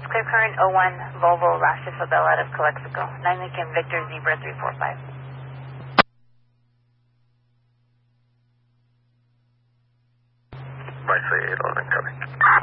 Clear current 01 Volvo Lashes Hotel out of Calexico. 9 Lincoln Victor Zebra 345. By 3811 coming.